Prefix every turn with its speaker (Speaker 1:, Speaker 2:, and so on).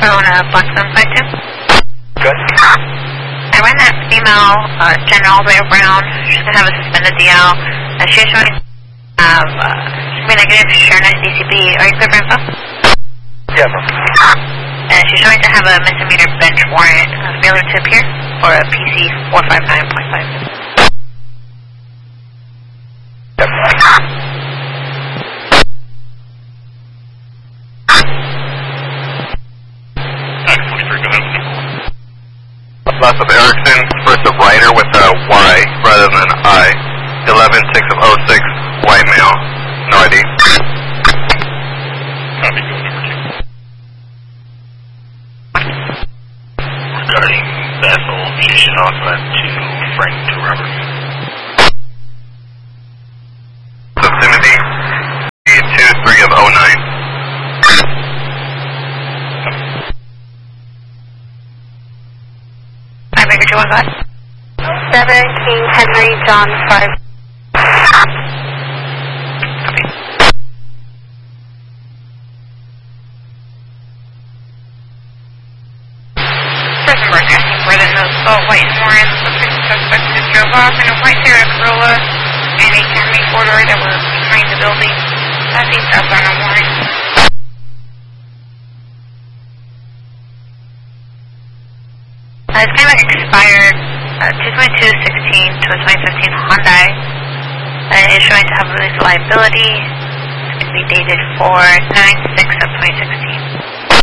Speaker 1: on Blackstone 52.
Speaker 2: Good.
Speaker 1: I ran that female General all the way around. She's going to have a suspended DL. She's showing she's been negative. She's showing a DCB. Are you clear for info?
Speaker 2: Yeah, bro.
Speaker 1: She's showing to have a misdemeanor bench warrant failure to appear for a PC 459.5.
Speaker 2: Yep. Lots of Erickson, first of Ryder with a Y rather than an I. 11-6 of 06, white male, no ID.
Speaker 3: Copy, go number 2. Regarding vessel, munition offset to Frank to Robert.
Speaker 2: So Timothy, 2-3 of 09.
Speaker 1: Baker 215.
Speaker 4: 7 King Henry John 5.
Speaker 1: Person broadcasting for the white and orange. Suspect just drove off in a white Toyota Corolla and a Camry 4-door that were behind the building. That's the stuff on a warrant. It's kind of expired 22216 to a 2015 Hyundai. It's showing to have released liability. It's going to be dated for 9/6 of 2016.